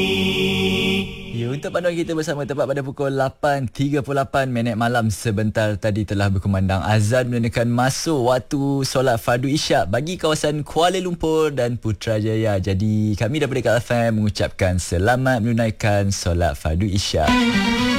Ya, untuk panduan kita bersama tepat pada pukul 8.38 minit malam sebentar tadi telah berkumandang azan menandakan masuk waktu solat fardu isyak bagi kawasan Kuala Lumpur dan Putrajaya. Jadi kami daripada Kak FM mengucapkan selamat menunaikan solat fardu isyak.